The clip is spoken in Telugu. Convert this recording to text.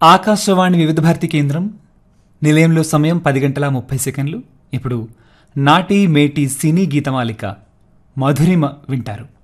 ఆకాశవాణి వివిధ భారతి కేంద్రం నిలయంలో సమయం 10 గంటల 30 సెకండ్లు. ఇప్పుడు నాటి మేటి సినీ గీతమాలిక మధురిమ వింటారు.